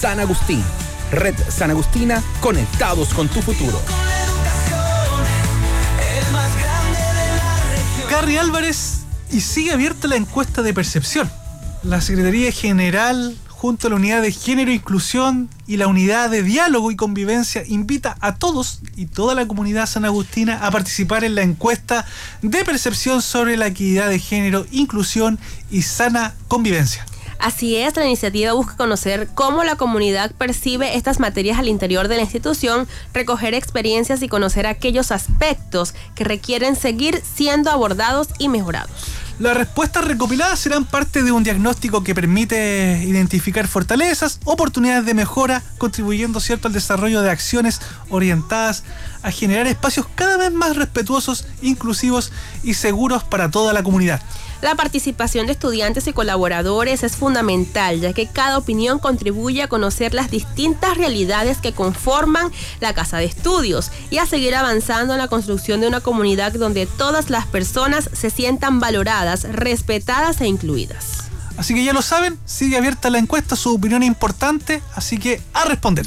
San Agustín. Red San Agustina, conectados con tu futuro. Carrie Álvarez, y sigue abierta la encuesta de percepción. La Secretaría General, junto a la Unidad de Género e Inclusión y la Unidad de Diálogo y Convivencia, invita a todos y toda la comunidad sanagustina a participar en la encuesta de percepción sobre la equidad de género, inclusión y sana convivencia. Así es, la iniciativa busca conocer cómo la comunidad percibe estas materias al interior de la institución, recoger experiencias y conocer aquellos aspectos que requieren seguir siendo abordados y mejorados. Las respuestas recopiladas serán parte de un diagnóstico que permite identificar fortalezas, oportunidades de mejora, contribuyendo, ¿cierto?, al desarrollo de acciones orientadas a generar espacios cada vez más respetuosos, inclusivos y seguros para toda la comunidad. La participación de estudiantes y colaboradores es fundamental, ya que cada opinión contribuye a conocer las distintas realidades que conforman la casa de estudios y a seguir avanzando en la construcción de una comunidad donde todas las personas se sientan valoradas, respetadas e incluidas. Así que ya lo saben, sigue abierta la encuesta, su opinión es importante, así que a responder.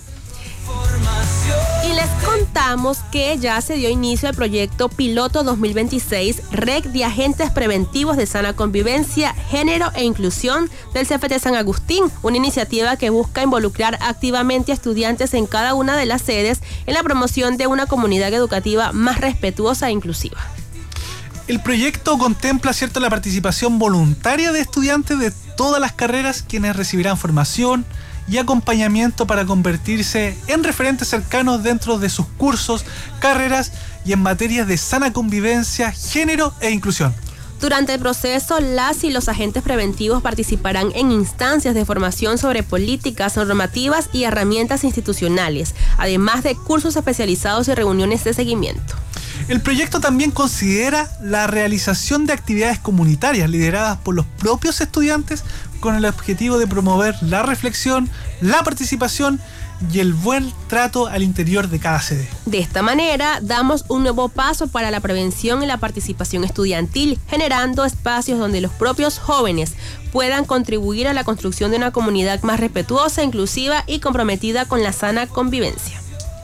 Y les contamos que ya se dio inicio al proyecto Piloto 2026 REC de Agentes Preventivos de Sana Convivencia, Género e Inclusión del CFT San Agustín, una iniciativa que busca involucrar activamente a estudiantes en cada una de las sedes en la promoción de una comunidad educativa más respetuosa e inclusiva. El proyecto contempla, ¿cierto?, la participación voluntaria de estudiantes de todas las carreras, quienes recibirán formación y acompañamiento para convertirse en referentes cercanos dentro de sus cursos, carreras y en materias de sana convivencia, género e inclusión. Durante el proceso, las y los agentes preventivos participarán en instancias de formación sobre políticas, normativas y herramientas institucionales, además de cursos especializados y reuniones de seguimiento. El proyecto también considera la realización de actividades comunitarias lideradas por los propios estudiantes con el objetivo de promover la reflexión, la participación y el buen trato al interior de cada sede. De esta manera, damos un nuevo paso para la prevención y la participación estudiantil, generando espacios donde los propios jóvenes puedan contribuir a la construcción de una comunidad más respetuosa, inclusiva y comprometida con la sana convivencia.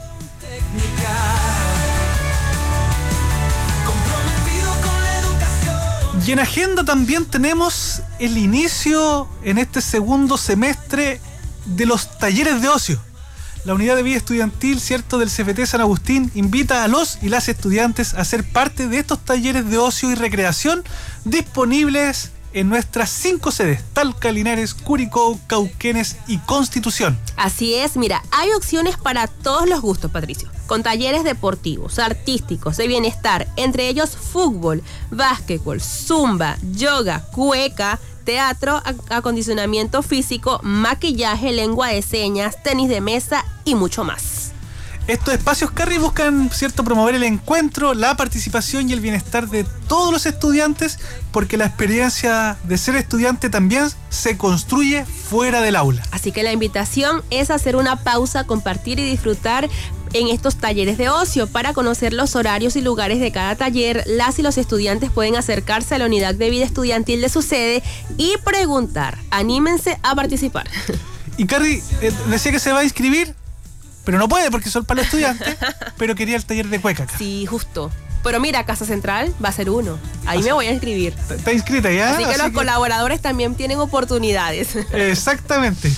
Y en agenda también tenemos el inicio en este segundo semestre de los talleres de ocio. La Unidad de Vida Estudiantil, ¿cierto?, del CFT San Agustín invita a los y las estudiantes a ser parte de estos talleres de ocio y recreación disponibles en nuestras 5 sedes: Talca, Linares, Curicó, Cauquenes y Constitución. Así es, mira, hay opciones para todos los gustos, Patricio, con talleres deportivos, artísticos, de bienestar, entre ellos fútbol, básquetbol, zumba, yoga, cueca, teatro, acondicionamiento físico, maquillaje, lengua de señas, tenis de mesa y mucho más. Estos espacios, Carrie, buscan, ¿cierto?, promover el encuentro, la participación y el bienestar de todos los estudiantes, porque la experiencia de ser estudiante también se construye fuera del aula. Así que la invitación es hacer una pausa, compartir y disfrutar en estos talleres de ocio. Para conocer los horarios y lugares de cada taller, las y los estudiantes pueden acercarse a la unidad de vida estudiantil de su sede y preguntar. Anímense a participar. Y Carrie decía que se va a inscribir, pero no puede porque son para los estudiantes, pero quería el taller de cueca acá. Sí, justo. Pero mira, Casa Central va a ser uno. Ahí me voy a inscribir. ¿Está inscrita ya? Así que los colaboradores también tienen oportunidades. Exactamente.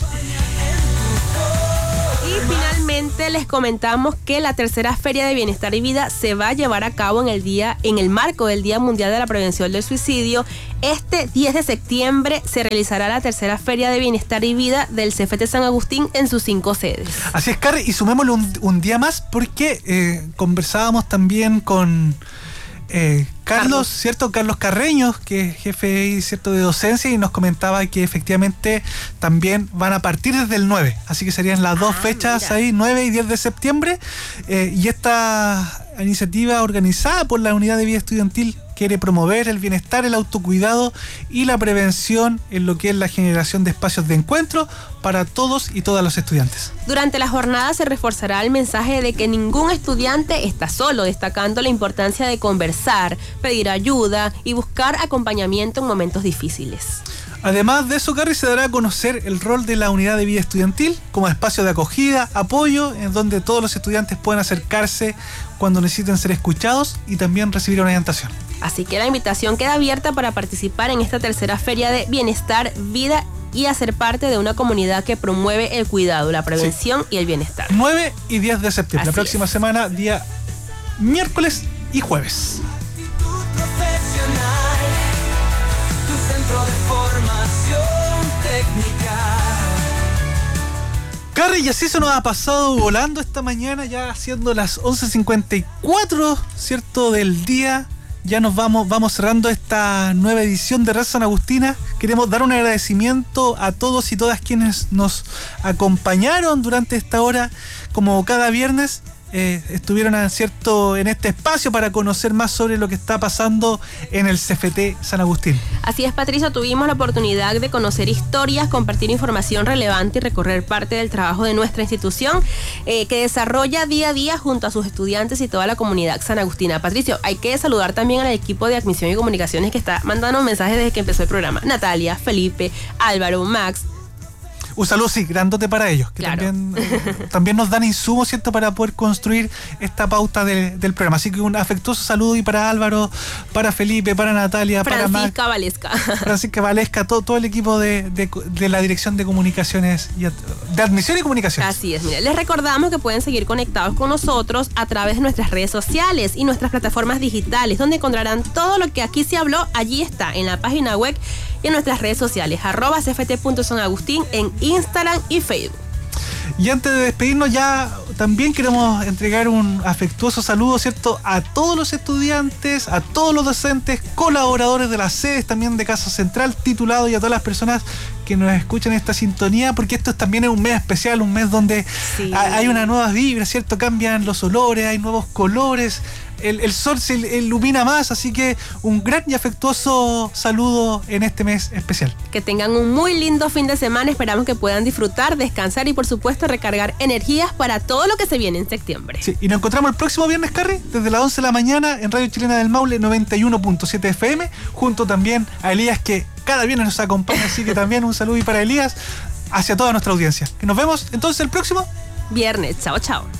Y finalmente les comentamos que la tercera Feria de Bienestar y Vida se va a llevar a cabo en el marco del Día Mundial de la Prevención del Suicidio. Este 10 de septiembre se realizará la tercera Feria de Bienestar y Vida del CFT San Agustín en sus 5 sedes. Así es, Carrie, y sumémosle un día más porque conversábamos también con Carlos, ¿cierto? Carlos Carreños, que es jefe, ¿cierto?, de docencia, y nos comentaba que efectivamente también van a partir desde el 9, así que serían las dos fechas, mira, ahí, 9 y 10 de septiembre, y esta iniciativa organizada por la Unidad de Vida Estudiantil quiere promover el bienestar, el autocuidado y la prevención en lo que es la generación de espacios de encuentro para todos y todas los estudiantes. Durante la jornada se reforzará el mensaje de que ningún estudiante está solo, destacando la importancia de conversar, pedir ayuda y buscar acompañamiento en momentos difíciles. Además de eso, Carrie, se dará a conocer el rol de la unidad de vida estudiantil como espacio de acogida, apoyo, en donde todos los estudiantes pueden acercarse cuando necesiten ser escuchados y también recibir orientación. Así que la invitación queda abierta para participar en esta tercera feria de bienestar, vida y hacer parte de una comunidad que promueve el cuidado, la prevención y el bienestar. 9 y 10 de septiembre, la próxima semana, día miércoles y jueves. Carrie, y así se nos ha pasado volando esta mañana, ya siendo las 11:54, ¿cierto?, del día. Ya nos vamos cerrando esta nueva edición de Red San Agustina. Queremos dar un agradecimiento a todos y todas quienes nos acompañaron durante esta hora, como cada viernes. Estuvieron en este espacio para conocer más sobre lo que está pasando en el CFT San Agustín. Así es, Patricio, tuvimos la oportunidad de conocer historias, compartir información relevante y recorrer parte del trabajo de nuestra institución que desarrolla día a día junto a sus estudiantes y toda la comunidad sanagustina. Patricio, hay que saludar también al equipo de admisión y comunicaciones que está mandando mensajes desde que empezó el programa. Natalia, Felipe, Álvaro, Max. Un saludo, sí, grandote para ellos, que claro. también nos dan insumos, ¿cierto?, para poder construir esta pauta del programa. Así que un afectuoso saludo y para Álvaro, para Felipe, para Natalia, para Max, Francisca Valesca, todo el equipo de la Dirección de Comunicaciones, de Admisión y Comunicaciones. Así es, mira, les recordamos que pueden seguir conectados con nosotros a través de nuestras redes sociales y nuestras plataformas digitales, donde encontrarán todo lo que aquí se habló. Allí está, en la página web y en nuestras redes sociales, @cft.sanagustín en Instagram y Facebook. Y antes de despedirnos, ya también queremos entregar un afectuoso saludo, ¿cierto?, a todos los estudiantes, a todos los docentes, colaboradores de las sedes también de Casa Central, titulados, y a todas las personas que nos escuchan en esta sintonía, porque esto también es un mes especial, un mes donde hay una nueva vibra, ¿cierto? Cambian los olores, hay nuevos colores, el sol se ilumina más, así que un gran y afectuoso saludo en este mes especial. Que tengan un muy lindo fin de semana, esperamos que puedan disfrutar, descansar y por supuesto recargar energías para todo lo que se viene en septiembre. Sí, y nos encontramos el próximo viernes, Carrie, desde las 11 de la mañana en Radio Chilena del Maule 91.7 FM, junto también a Elías, que cada viernes nos acompaña, así que también un saludo y para Elías, hacia toda nuestra audiencia. Que nos vemos entonces el próximo viernes. Chao, chao.